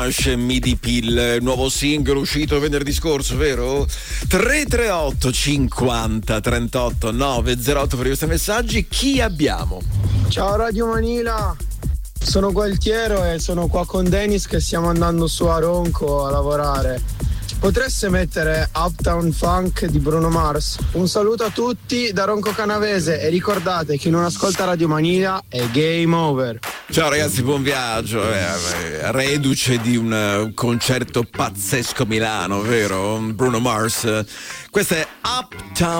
Midi Pill, nuovo singolo uscito venerdì scorso, vero? 338 50 38 908 per i vostri messaggi. Chi abbiamo? Ciao Radio Manila, sono Gualtiero e sono qua con Dennis che stiamo andando su a Ronco a lavorare. Potreste mettere Uptown Funk di Bruno Mars? Un saluto a tutti da Ronco Canavese e ricordate che non ascolta Radio Manila è game over. Ciao ragazzi, buon viaggio. Reduce di un concerto pazzesco a Milano, vero? Bruno Mars. Questa è Uptown